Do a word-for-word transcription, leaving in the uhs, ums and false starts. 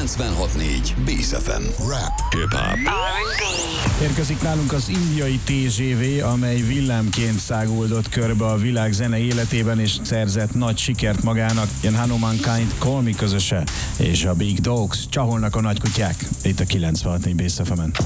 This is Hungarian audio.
kilencvenhat négy Bész ef em. Rap, hip-hop. Érkezik nálunk az indiai té zé vé, amely villámként száguldott körbe a világ zene életében, és szerzett nagy sikert magának. Ilyen Hanuman Kind, Call Me közöse, és a Big Dogs, csaholnak a nagykutyák. Itt a kilencvenhat négy Bész ef emen.